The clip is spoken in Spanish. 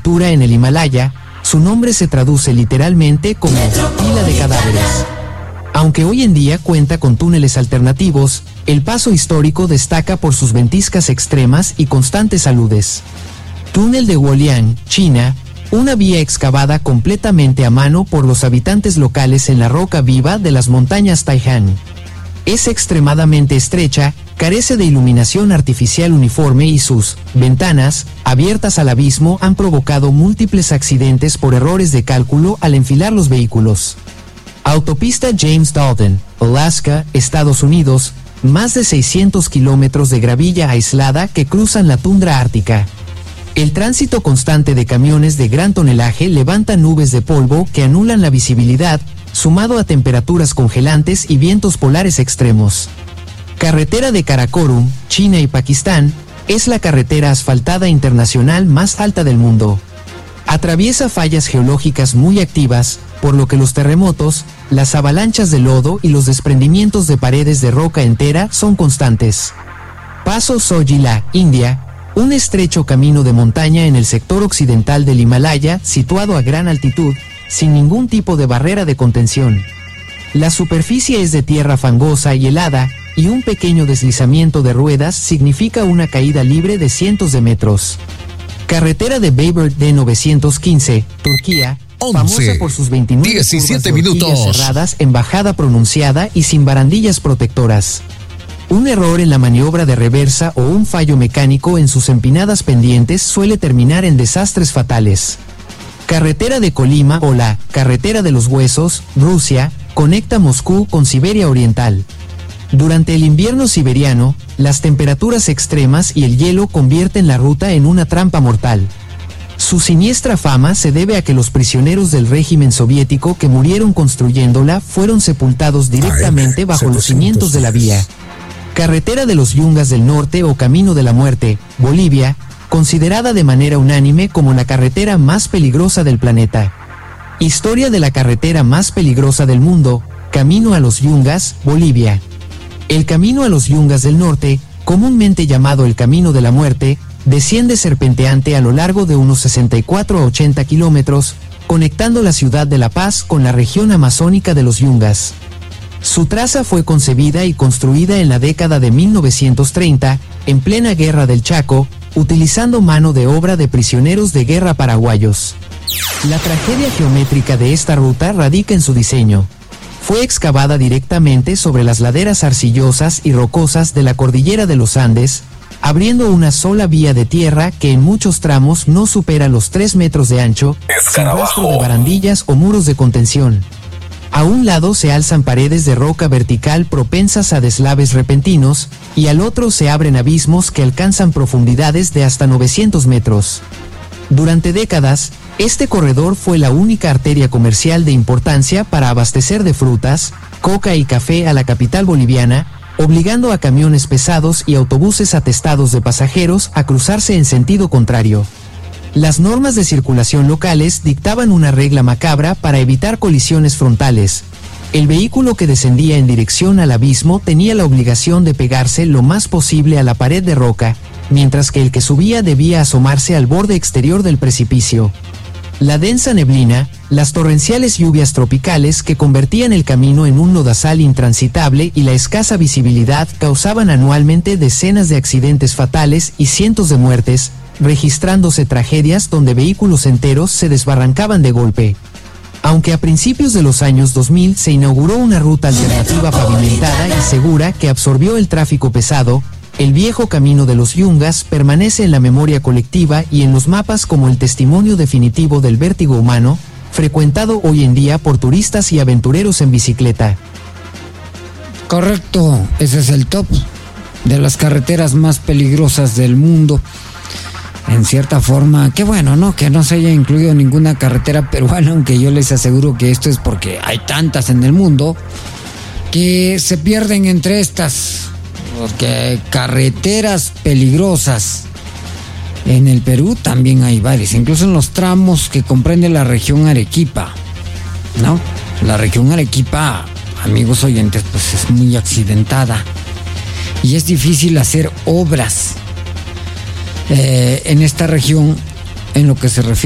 altura en el Himalaya, su nombre se traduce literalmente como pila de cadáveres. Aunque hoy en día cuenta con túneles alternativos, el paso histórico destaca por sus ventiscas extremas y constantes aludes. Túnel de Huoliang, China, una vía excavada completamente a mano por los habitantes locales en la roca viva de las montañas Taihang. Es extremadamente estrecha, carece de iluminación artificial uniforme y sus ventanas, abiertas al abismo, han provocado múltiples accidentes por errores de cálculo al enfilar los vehículos. Autopista James Dalton, Alaska, Estados Unidos, más de 600 kilómetros de gravilla aislada que cruzan la tundra ártica. El tránsito constante de camiones de gran tonelaje levanta nubes de polvo que anulan la visibilidad, sumado a temperaturas congelantes y vientos polares extremos. Carretera de Karakorum, China y Pakistán, es la carretera asfaltada internacional más alta del mundo. Atraviesa fallas geológicas muy activas, por lo que los terremotos, las avalanchas de lodo y los desprendimientos de paredes de roca entera son constantes. Paso Sojila, India, un estrecho camino de montaña en el sector occidental del Himalaya, situado a gran altitud, sin ningún tipo de barrera de contención. La superficie es de tierra fangosa y helada, y un pequeño deslizamiento de ruedas significa una caída libre de cientos de metros. Carretera de Bayburt D915, Turquía, famosa por sus 29 17 curvas de horquillas cerradas en bajada pronunciada y sin barandillas protectoras. Un error en la maniobra de reversa o un fallo mecánico en sus empinadas pendientes suele terminar en desastres fatales. Carretera de Colima o la Carretera de los Huesos, Rusia, conecta Moscú con Siberia Oriental. Durante el invierno siberiano, las temperaturas extremas y el hielo convierten la ruta en una trampa mortal. Su siniestra fama se debe a que los prisioneros del régimen soviético que murieron construyéndola fueron sepultados directamente bajo los cimientos de la vía. Carretera de los Yungas del Norte o Camino de la Muerte, Bolivia, considerada de manera unánime como la carretera más peligrosa del planeta. Historia de la carretera más peligrosa del mundo, Camino a los Yungas, Bolivia. El Camino a los Yungas del Norte, comúnmente llamado el Camino de la Muerte, desciende serpenteante a lo largo de unos 64 a 80 kilómetros, conectando la ciudad de La Paz con la región amazónica de los Yungas. Su traza fue concebida y construida en la década de 1930, en plena Guerra del Chaco, utilizando mano de obra de prisioneros de guerra paraguayos. La tragedia geométrica de esta ruta radica en su diseño. Fue excavada directamente sobre las laderas arcillosas y rocosas de la cordillera de los Andes, abriendo una sola vía de tierra que en muchos tramos no supera los 3 metros de ancho, sin rastro de barandillas o muros de contención. A un lado se alzan paredes de roca vertical propensas a deslaves repentinos, y al otro se abren abismos que alcanzan profundidades de hasta 900 metros. Durante décadas, este corredor fue la única arteria comercial de importancia para abastecer de frutas, coca y café a la capital boliviana, obligando a camiones pesados y autobuses atestados de pasajeros a cruzarse en sentido contrario. Las normas de circulación locales dictaban una regla macabra para evitar colisiones frontales. El vehículo que descendía en dirección al abismo tenía la obligación de pegarse lo más posible a la pared de roca, mientras que el que subía debía asomarse al borde exterior del precipicio. La densa neblina, las torrenciales lluvias tropicales que convertían el camino en un lodazal intransitable y la escasa visibilidad causaban anualmente decenas de accidentes fatales y cientos de muertes, registrándose tragedias donde vehículos enteros se desbarrancaban de golpe. Aunque a principios de los años 2000 se inauguró una ruta alternativa pavimentada y segura que absorbió el tráfico pesado, el viejo Camino de los Yungas permanece en la memoria colectiva y en los mapas como el testimonio definitivo del vértigo humano, frecuentado hoy en día por turistas y aventureros en bicicleta. Correcto, ese es el top de las carreteras más peligrosas del mundo. En cierta forma, qué bueno, ¿no? Que no se haya incluido ninguna carretera peruana, aunque yo les aseguro que esto es porque hay tantas en el mundo que se pierden entre estas. Porque carreteras peligrosas en el Perú también hay varias, incluso en los tramos que comprende la región Arequipa, ¿no? La región Arequipa, amigos oyentes, pues es muy accidentada y es difícil hacer obras en esta región en lo que se refiere